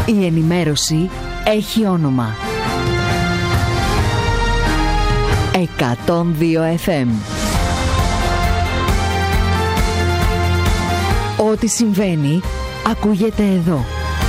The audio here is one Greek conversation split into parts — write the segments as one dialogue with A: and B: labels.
A: Η ενημέρωση έχει όνομα. 102 FM. Ό,τι συμβαίνει, ακούγεται εδώ.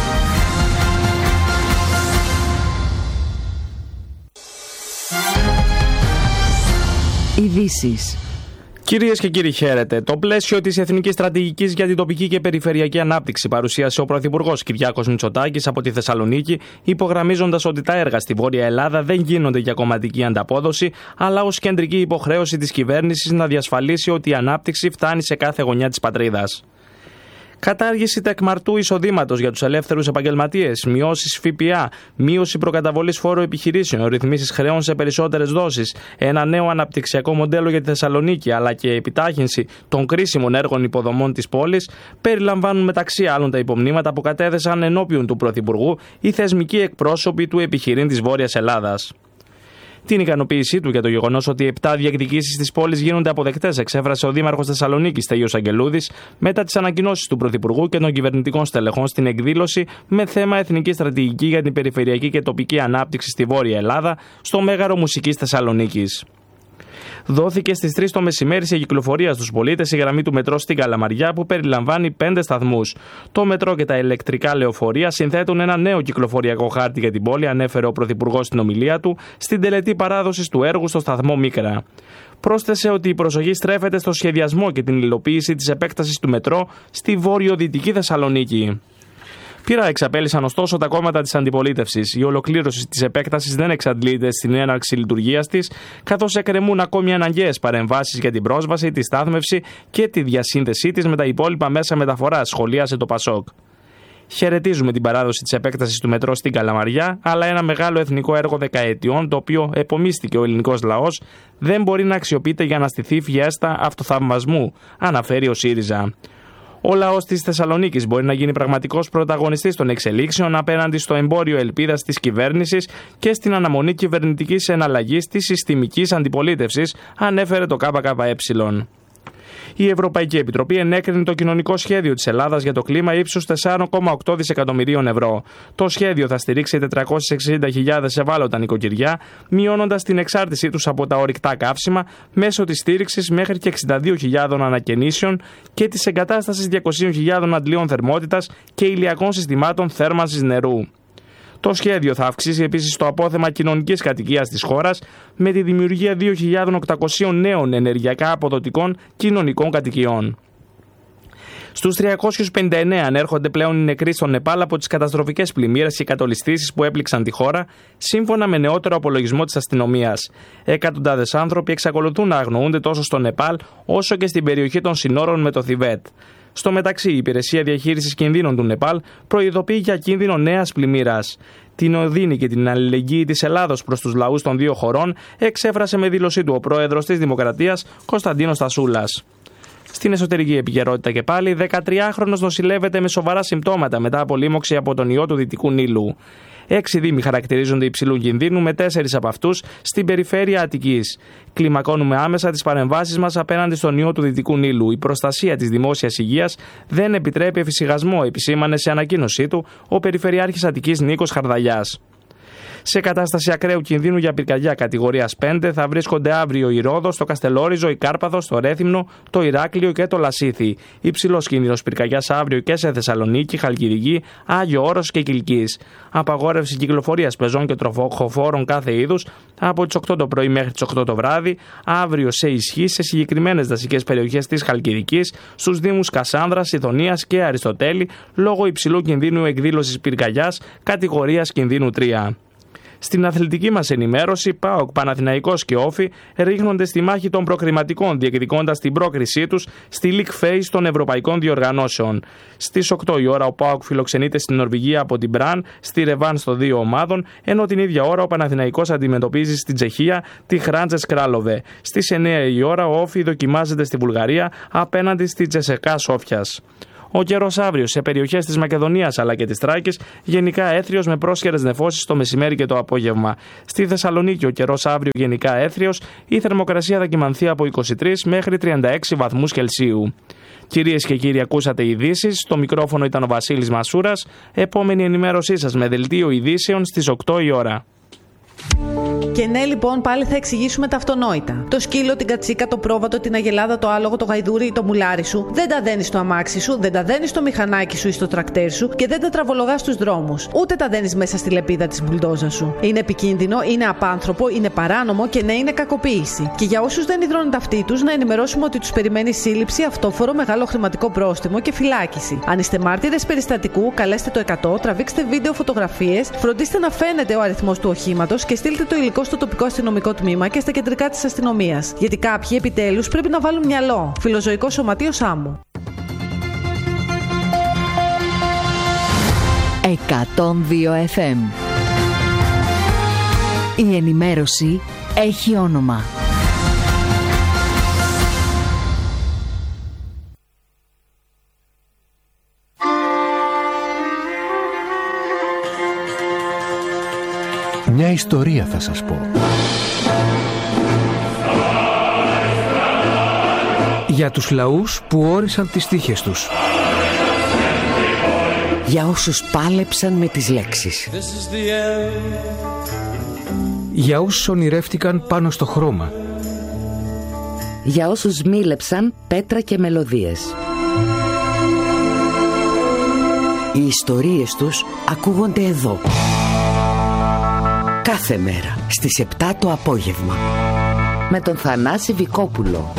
A: Ειδήσεις.
B: Κυρίες και κύριοι, χαίρετε. Το πλαίσιο της Εθνικής Στρατηγικής για την Τοπική και Περιφερειακή Ανάπτυξη παρουσίασε ο Πρωθυπουργός Κυριάκος Μητσοτάκης από τη Θεσσαλονίκη, υπογραμμίζοντας ότι τα έργα στη Βόρεια Ελλάδα δεν γίνονται για κομματική ανταπόδοση, αλλά ως κεντρική υποχρέωση της κυβέρνησης να διασφαλίσει ότι η ανάπτυξη φτάνει σε κάθε γωνιά της πατρίδας. Κατάργηση τεκμαρτού εισοδήματος για τους ελεύθερους επαγγελματίες, μειώσεις ΦΠΑ, μείωση προκαταβολής φόρου επιχειρήσεων, ρυθμίσεις χρεών σε περισσότερες δόσεις, ένα νέο αναπτυξιακό μοντέλο για τη Θεσσαλονίκη αλλά και επιτάχυνση των κρίσιμων έργων υποδομών της πόλης περιλαμβάνουν μεταξύ άλλων τα υπομνήματα που κατέθεσαν ενώπιον του Πρωθυπουργού οι θεσμικοί εκπρόσωποι του επιχειρήν της Βόρειας Ελλάδας. Την ικανοποίησή του για το γεγονός ότι 7 διεκδικήσεις της πόλης γίνονται αποδεκτές εξέφρασε ο Δήμαρχος Θεσσαλονίκης Στέλιος Αγγελούδης μετά τις ανακοινώσεις του Πρωθυπουργού και των κυβερνητικών στελεχών στην εκδήλωση με θέμα Εθνική Στρατηγική για την Περιφερειακή και Τοπική Ανάπτυξη στη Βόρεια Ελλάδα στο Μέγαρο Μουσικής Θεσσαλονίκης. Δόθηκε στις 3 το μεσημέρι σε κυκλοφορία στους πολίτες η γραμμή του μετρό στην Καλαμαριά που περιλαμβάνει 5 σταθμούς. Το μετρό και τα ηλεκτρικά λεωφορεία συνθέτουν ένα νέο κυκλοφοριακό χάρτη για την πόλη, ανέφερε ο Πρωθυπουργός στην ομιλία του στην τελετή παράδοσης του έργου στο σταθμό Μίκρα. Πρόσθεσε ότι η προσοχή στρέφεται στο σχεδιασμό και την υλοποίηση της επέκτασης του μετρό στη βορειοδυτική Θεσσαλονίκη. Πήρα εξαπέλυσαν ωστόσο τα κόμματα της αντιπολίτευσης. Η ολοκλήρωση της επέκτασης δεν εξαντλείται στην έναρξη λειτουργίας της, καθώς εκκρεμούν ακόμη αναγκαίες παρεμβάσεις για την πρόσβαση, τη στάθμευση και τη διασύνδεσή της με τα υπόλοιπα μέσα μεταφοράς, σχολίασε το ΠΑΣΟΚ. Χαιρετίζουμε την παράδοση της επέκτασης του μετρό στην Καλαμαριά, αλλά ένα μεγάλο εθνικό έργο δεκαετιών, το οποίο επομίστηκε ο ελληνικός λαός, δεν μπορεί να αξιοποιείται για να στηθεί φιέστα αυτοθαυμασμού, αναφέρει ο ΣΥΡΙΖΑ. Ο λαός της Θεσσαλονίκης μπορεί να γίνει πραγματικός πρωταγωνιστής των εξελίξεων απέναντι στο εμπόριο ελπίδας της κυβέρνησης και στην αναμονή κυβερνητικής εναλλαγής της συστημικής αντιπολίτευσης, ανέφερε το ΚΚΕ. Η Ευρωπαϊκή Επιτροπή ενέκρινε το κοινωνικό σχέδιο της Ελλάδας για το κλίμα ύψους 4,8 δισεκατομμυρίων ευρώ. Το σχέδιο θα στηρίξει 460.000 ευάλωτα νοικοκυριά, μειώνοντας την εξάρτησή τους από τα ορυκτά καύσιμα μέσω της στήριξης μέχρι και 62.000 ανακαινήσεων και της εγκατάστασης 200.000 αντλίων θερμότητας και ηλιακών συστημάτων θέρμανσης νερού. Το σχέδιο θα αυξήσει επίσης το απόθεμα κοινωνικής κατοικίας της χώρας με τη δημιουργία 2.800 νέων ενεργειακά αποδοτικών κοινωνικών κατοικιών. Στους 359 ανέρχονται πλέον οι νεκροί στο Νεπάλ από τις καταστροφικές πλημμύρες και κατολιστήσεις που έπληξαν τη χώρα, σύμφωνα με νεότερο απολογισμό της αστυνομίας. Εκατοντάδες άνθρωποι εξακολουθούν να αγνοούνται τόσο στο Νεπάλ όσο και στην περιοχή των συνόρων με το Θιβέτ. Στο μεταξύ, η Υπηρεσία Διαχείρισης Κινδύνων του Νεπάλ προειδοποιεί για κίνδυνο νέας πλημμύρας. Την οδύνη και την αλληλεγγύη της Ελλάδος προς τους λαούς των δύο χωρών εξέφρασε με δήλωσή του ο πρόεδρος της Δημοκρατίας Κωνσταντίνος Τασούλας. Στην εσωτερική επικαιρότητα και πάλι, 13χρονος νοσηλεύεται με σοβαρά συμπτώματα μετά από λίμωξη από τον ιό του Δυτικού Νείλου. 6 δήμοι χαρακτηρίζονται υψηλού κινδύνου, με 4 από αυτούς στην περιφέρεια Αττικής. Κλιμακώνουμε άμεσα τις παρεμβάσεις μας απέναντι στον ιό του Δυτικού Νείλου. Η προστασία της δημόσιας υγείας δεν επιτρέπει εφησυχασμό, επισήμανε σε ανακοίνωσή του ο Περιφερειάρχης Αττικής Νίκος Χαρδαλιάς. Σε κατάσταση ακραίου κινδύνου για πυρκαγιά κατηγορίας 5 θα βρίσκονται αύριο η Ρόδος, το Καστελόριζο, η Κάρπαθος, το Ρέθυμνο, το Ηράκλειο και το Λασίθι. Υψηλός κίνδυνος πυρκαγιάς αύριο και σε Θεσσαλονίκη, Χαλκιδική, Άγιο Όρος και Κιλκής. Απαγόρευση κυκλοφορίας πεζών και τροχοφόρων κάθε είδους από τις 8 το πρωί μέχρι τις 8 το βράδυ. Αύριο σε ισχύ σε συγκεκριμένες δασικές περιοχές της Χαλκιδικής, στους Δήμους Κασάνδρας, Ιδονίας και Αριστοτέλη, λόγω υψηλού κινδύνου εκδήλωσης πυρκαγιάς κατηγορίας κινδύνου 3. Στην αθλητική μας ενημέρωση, ΠΑΟΚ, Παναθηναϊκός και Όφη ρίχνονται στη μάχη των προκριματικών, διεκδικώντας την πρόκρισή τους στη League Phase των Ευρωπαϊκών Διοργανώσεων. Στις 8 η ώρα ο ΠΑΟΚ φιλοξενείται στην Νορβηγία από την Μπραν στη ρεβάνς των δύο ομάδων, ενώ την ίδια ώρα ο Παναθηναϊκός αντιμετωπίζει στην Τσεχία τη Χράντζες Κράλοβε. Στις 9 η ώρα ο Όφη δοκιμάζεται στη Βουλγαρία απέναντι στη Τσεσεκά Σόφιας. Ο καιρός αύριο σε περιοχές της Μακεδονίας αλλά και της Θράκης γενικά έθριος με πρόσχερες νεφώσεις το μεσημέρι και το απόγευμα. Στη Θεσσαλονίκη ο καιρός αύριο γενικά έθριος, η θερμοκρασία θα κυμανθεί από 23 μέχρι 36 βαθμούς Κελσίου. Κυρίες και κύριοι, ακούσατε ειδήσεις. Στο μικρόφωνο ήταν ο Βασίλης Μασούρας. Επόμενη ενημέρωσή σας με δελτίο ειδήσεων στις 8 η ώρα.
C: Και ναι, λοιπόν, πάλι θα εξηγήσουμε τα αυτονόητα. Το σκύλο, την κατσίκα, το πρόβατο, την αγελάδα, το άλογο, το γαϊδούρι ή το μουλάρι σου δεν τα δένεις στο αμάξι σου, δεν τα δένεις στο μηχανάκι σου ή στο τρακτέρ σου και δεν τα τραβολογάς στους δρόμους. Ούτε τα δένεις μέσα στη λεπίδα της μπουλντόζα σου. Είναι επικίνδυνο, είναι απάνθρωπο, είναι παράνομο και ναι, είναι κακοποίηση. Και για όσους δεν υδρώνουν ταυτί τους, να ενημερώσουμε ότι τους περιμένει σύλληψη, αυτόφορο, μεγάλο χρηματικό πρόστιμο και φυλάκιση. Αν είστε μάρτυρες περιστατικού, καλέστε το 100, τραβήξτε βίντεο, φωτογραφίες, φροντίστε να φαίνεται ο αριθμός του οχήματος και στείλτε το υλικό στο τοπικό αστυνομικό τμήμα και στα κεντρικά της αστυνομίας. Γιατί κάποιοι επιτέλους πρέπει να βάλουν μυαλό. Φιλοζωικό Σωματείο Σάμου.
A: 102 FM. Η ενημέρωση έχει όνομα.
D: Μια ιστορία θα σας πω. Για τους λαούς που όρισαν τις τύχες τους.
E: Για όσους πάλεψαν με τις λέξεις.
D: Για όσους ονειρεύτηκαν πάνω στο χρώμα.
E: Για όσους μίλεψαν πέτρα και μελωδίες. Οι ιστορίες τους ακούγονται εδώ. Κάθε μέρα στις 7 το απόγευμα. Με τον Θανάση Βικόπουλο.